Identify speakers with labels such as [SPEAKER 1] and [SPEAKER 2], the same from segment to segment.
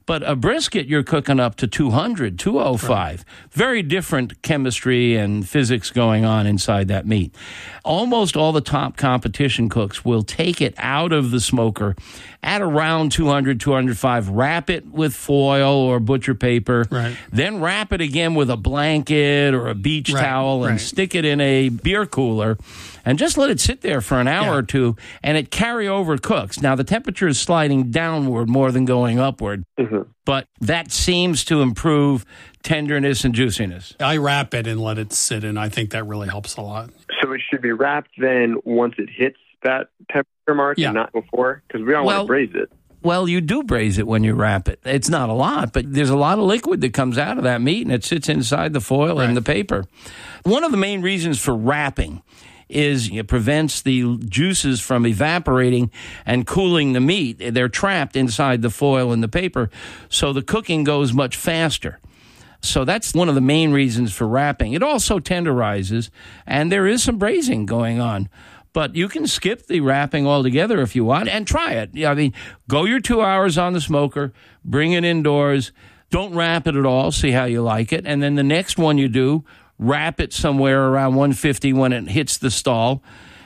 [SPEAKER 1] But a brisket, you're cooking up to 200, 205. Right. Very different chemistry and physics going on inside that meat. Almost all the top competition cooks will take it out of the smoker at around 200, 205, wrap it with foil or butcher paper, right. Then wrap it again with a blanket or a beach towel and stick it in a beer cooler and just let it sit there for an hour or two, and it carry-over cooks. Now, the temperature is sliding downward more than going upward, but that seems to improve tenderness and juiciness.
[SPEAKER 2] I wrap it and let it sit, and I think that really helps a lot.
[SPEAKER 3] So it should be wrapped then once it hits that temperature mark and not before? Because we don't want to braise it.
[SPEAKER 1] Well, you do braise it when you wrap it. It's not a lot, but there's a lot of liquid that comes out of that meat, and it sits inside the foil and the paper. One of the main reasons for wrapping is it prevents the juices from evaporating and cooling the meat. They're trapped inside the foil and the paper, so the cooking goes much faster. So that's one of the main reasons for wrapping. It also tenderizes, and there is some braising going on. But you can skip the wrapping altogether if you want and try it. I mean, go your 2 hours on the smoker, bring it indoors, don't wrap it at all, see how you like it. And then the next one you do, wrap it somewhere around 150 when it hits the stall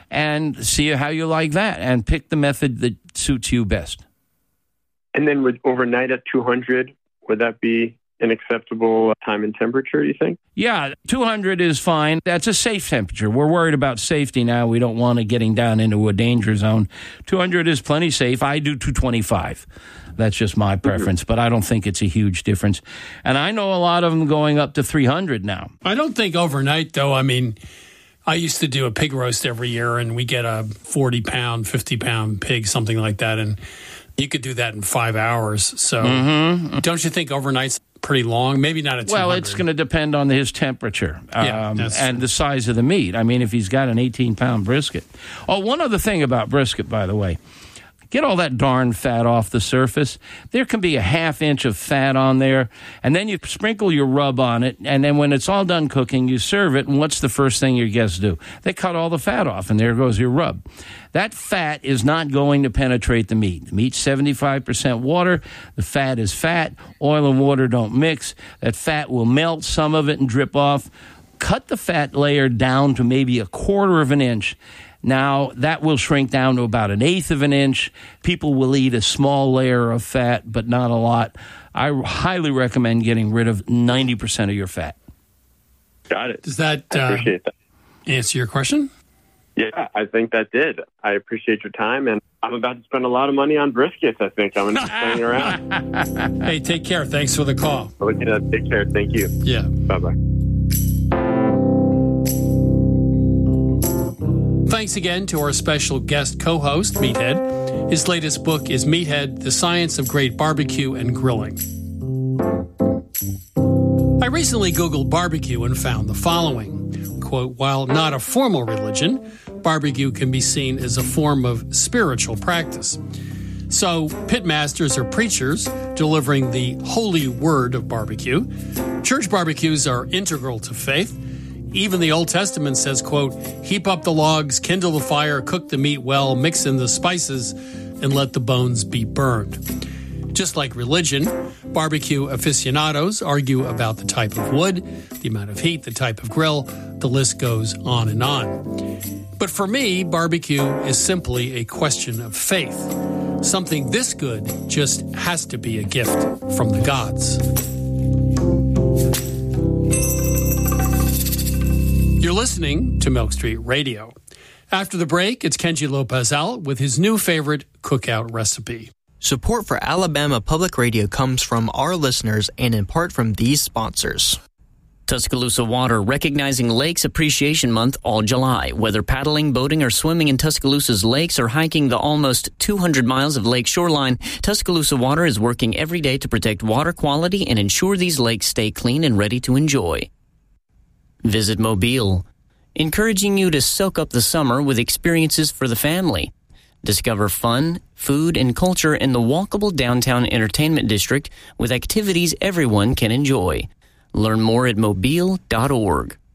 [SPEAKER 1] and see how you like that and pick the method that suits you best.
[SPEAKER 3] And then with overnight at 200, would that be an acceptable time and temperature, do you think?
[SPEAKER 1] Yeah, 200 is fine. That's a safe temperature. We're worried about safety now. We don't want it getting down into a danger zone. 200 is plenty safe. I do 225. That's just my preference, but I don't think it's a huge difference. And I know a lot of them going up to 300 now.
[SPEAKER 2] I don't think overnight, though. I mean, I used to do a pig roast every year, and we get a 40-pound, 50-pound pig, something like that, and you could do that in 5 hours. So don't you think overnight's pretty long? Maybe not at 200.
[SPEAKER 1] Well, it's going to depend on his temperature and the size of the meat. I mean, if he's got an 18-pound brisket. Oh, one other thing about brisket, by the way. Get all that darn fat off the surface. There can be a half inch of fat on there, and then you sprinkle your rub on it, and then when it's all done cooking, you serve it, and what's the first thing your guests do? They cut all the fat off, and there goes your rub. That fat is not going to penetrate the meat. The meat's 75% water. The fat is fat. Oil and water don't mix. That fat will melt some of it and drip off. Cut the fat layer down to maybe 1/4 of an inch. Now, that will shrink down to about 1/8 of an inch. People will eat a small layer of fat, but not a lot. I highly recommend getting rid of 90% of your fat.
[SPEAKER 3] Got it.
[SPEAKER 2] Does that,
[SPEAKER 3] I appreciate that.
[SPEAKER 2] Answer your question?
[SPEAKER 3] Yeah, I think that did. I appreciate your time, and I'm about to spend a lot of money on briskets, I think. I'm going to be playing around.
[SPEAKER 2] Hey, take care. Thanks for the call.
[SPEAKER 3] Take care. Thank you.
[SPEAKER 2] Yeah.
[SPEAKER 3] Bye-bye.
[SPEAKER 2] Thanks again to our special guest co-host, Meathead. His latest book is Meathead, The Science of Great Barbecue and Grilling. I recently Googled barbecue and found the following. Quote, while not a formal religion, barbecue can be seen as a form of spiritual practice. So, pitmasters are preachers delivering the holy word of barbecue. Church barbecues are integral to faith. Even the Old Testament says, quote, heap up the logs, kindle the fire, cook the meat well, mix in the spices, and let the bones be burned. Just like religion, barbecue aficionados argue about the type of wood, the amount of heat, the type of grill. The list goes on and on. But for me, barbecue is simply a question of faith. Something this good just has to be a gift from the gods. You're listening to Milk Street Radio. After the break, it's Kenji Lopez-Al with his new favorite cookout recipe.
[SPEAKER 4] Support for Alabama Public Radio comes from our listeners and in part from these sponsors.
[SPEAKER 5] Tuscaloosa Water, recognizing Lakes Appreciation Month all July. Whether paddling, boating, or swimming in Tuscaloosa's lakes or hiking the almost 200 miles of lake shoreline, Tuscaloosa Water is working every day to protect water quality and ensure these lakes stay clean and ready to enjoy. Visit Mobile, encouraging you to soak up the summer with experiences for the family. Discover fun, food, and culture in the walkable downtown entertainment district with activities everyone can enjoy. Learn more at mobile.org.